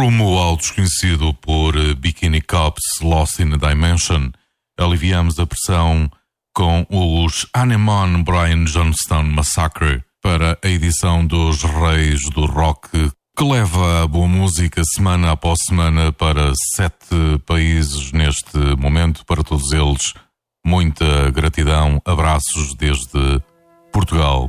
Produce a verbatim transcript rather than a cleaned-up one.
Rumo ao desconhecido por Bikini Cops, Lost in a Dimension, aliviamos a pressão com os Anemone Brian Johnstone Massacre para a edição dos Reis do Rock, que leva a boa música semana após semana para sete países neste momento. Para todos eles, muita gratidão, abraços desde Portugal.